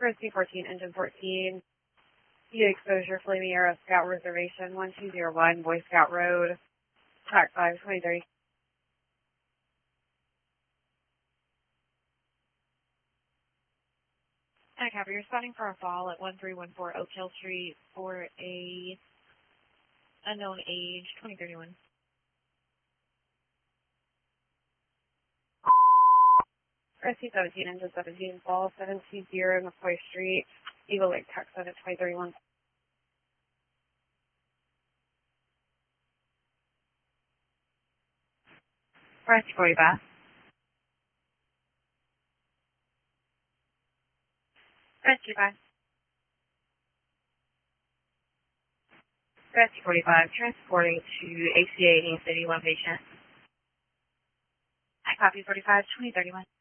Rescue 14, Engine 14. View exposure, Flaming Arrow Scout Reservation, 1201 Boy Scout Road, track 523. I copy. You're spotting for a fall at 1314 Oak Hill Street for a unknown age, 2031. Rescue 17, Engine 17, fall 720 McCoy Street, Eagle Lake, Texas at 2031. Rescue 45. Rescue 5. Rescue 45, transporting to ACA City, one patient. I copy 45, 2031.